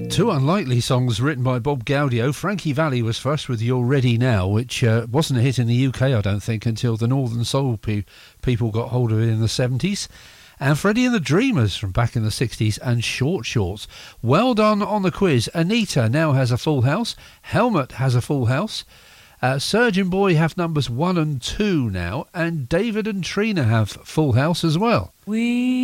Two unlikely songs written by Bob Gaudio. Frankie Valli was first with You're Ready Now, which wasn't a hit in the UK, I don't think, until the Northern Soul people got hold of it in the 70s. And Freddie and the Dreamers from back in the 60s, and Short Shorts. Well done on the quiz. Anita now has a full house. Helmut has a full house. Surgeon Boy have numbers 1 and 2 now. And David and Trina have full house as well.